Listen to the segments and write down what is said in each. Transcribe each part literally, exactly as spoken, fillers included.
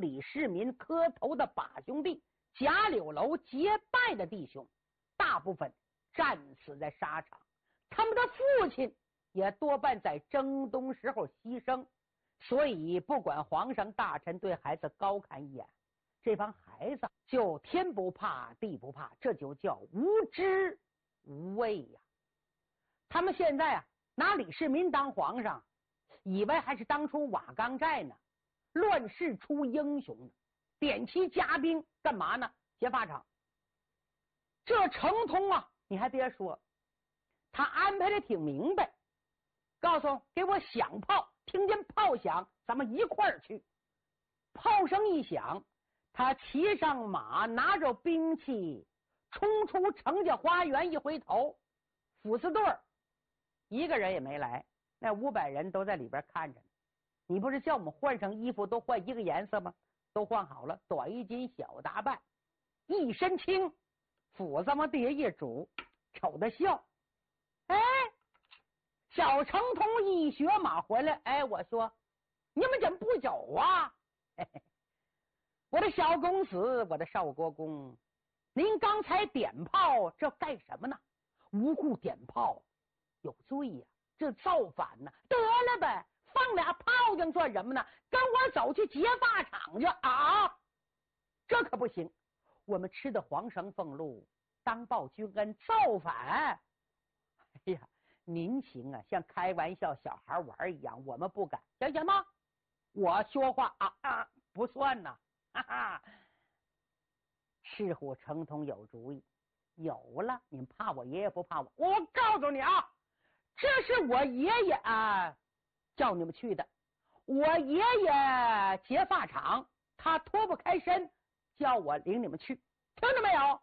李世民磕头的把兄弟，贾柳楼结拜的弟兄，大部分战死在沙场，他们的父亲也多半在征东时候牺牲，所以不管皇上大臣对孩子高看一眼，这帮孩子就天不怕地不怕，这就叫无知无畏呀、啊。他们现在啊拿李世民当皇上，以为还是当初瓦岗寨呢，乱世出英雄呢，点齐家兵干嘛呢？劫法场。这程通啊，你还别说，他安排的挺明白，告诉给我响炮，听见炮响咱们一块儿去。炮声一响，他骑上马，拿着兵器冲出程家花园，一回头，府司队一个人也没来，那五百人都在里边看着呢。你不是叫我们换上衣服都换一个颜色吗？都换好了，短衣襟小打扮，一身轻，斧子往地下一拄，瞅他笑。哎，小程通一学马回来，哎，我说你们怎么不走啊？嘿嘿，我的小公子，我的少国公，您刚才点炮这干什么呢？无故点炮有罪呀、啊，这造反呢、啊！得了呗，放俩炮仗算什么呢？跟我走去劫法场去啊！这可不行，我们吃的皇上俸禄，当报君恩，造反！哎呀，您行啊，像开玩笑小孩玩一样，我们不敢，行行吗？我说话啊啊不算呐、啊，哈哈！似乎程通有主意，有了，你们怕我爷爷不怕我？我告诉你啊，这是我爷爷啊叫你们去的，我爷爷劫法场，他脱不开身，叫我领你们去，听着没有？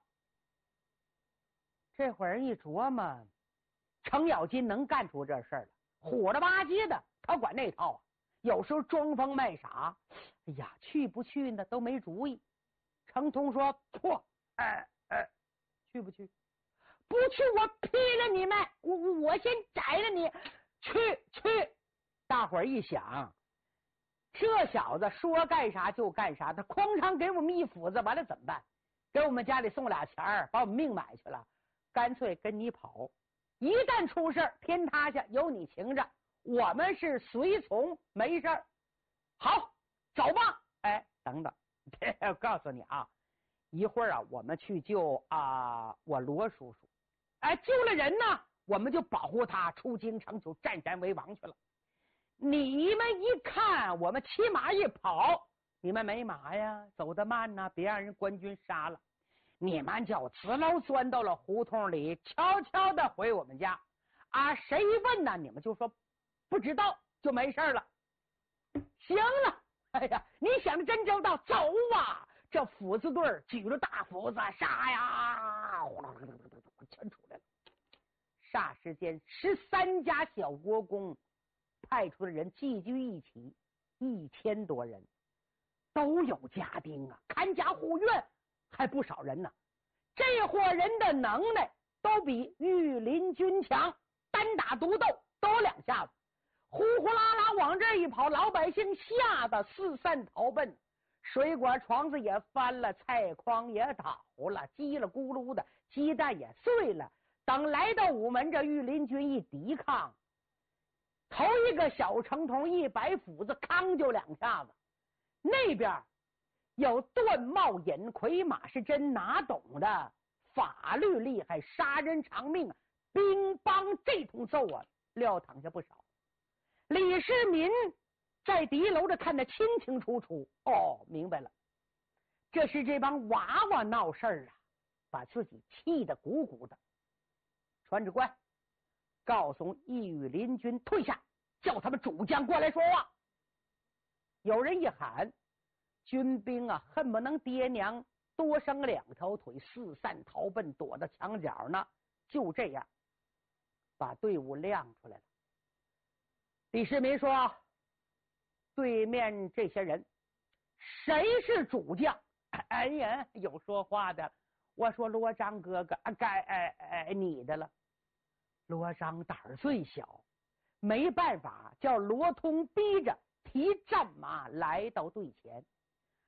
这会儿一琢磨，程咬金能干出这事儿了，火了吧唧的，他管那套啊。有时候装疯卖傻，哎呀，去不去呢都没主意。程通说：“错，哎哎，去不去？不去，我劈了你们！我我先宰了你！去去！”大伙儿一想，这小子说干啥就干啥，他哐当给我们一斧子，完了怎么办？给我们家里送俩钱儿，把我们命买去了，干脆跟你跑。一旦出事天塌下，有你擎着。我们是随从，没事儿。好，走吧。哎，等等，我告诉你啊，一会儿啊，我们去救啊，我罗叔叔。哎，救了人呢，我们就保护他出京城，就占山为王去了。你们一看我们骑马一跑，你们没马呀，走得慢呐、啊，别让人官军杀了。你们就直溜钻到了胡同里，悄悄的回我们家啊。谁问呢，你们就说不知道，就没事了。行了，哎呀，你想的真周到，走啊！这斧子队举着大斧子，杀呀，全出来了。霎时间，十三家小国公派出的人聚居一起，一千多人，都有家丁啊，看家护院还不少人呢。这伙人的能耐都比御林军强，单打独斗都有两下子。呼呼啦啦往这一跑，老百姓吓得四散逃奔，水果床子也翻了，菜筐也倒了，叽里咕噜的鸡蛋也碎了。等来到午门，这御林军一抵抗，头一个小程通一摆斧子，康就两下子。那边有段茂、尹逵、马士真哪懂的法律厉害，杀人偿命，兵帮这通揍啊，撂躺下不少。李世民在敌楼着看得清清楚楚，哦，明白了，这是这帮娃娃闹事儿啊，把自己气得鼓鼓的。传旨官告诉御林军退下，叫他们主将过来说话。有人一喊，军兵啊恨不能爹娘多生两条腿，四散逃奔，躲到墙角呢。就这样把队伍亮出来了。李世民说：“对面这些人谁是主将？”哎呀，有说话的。我说罗章哥哥，该哎哎你的了。罗章胆儿最小，没办法，叫罗通逼着提战马来到队前。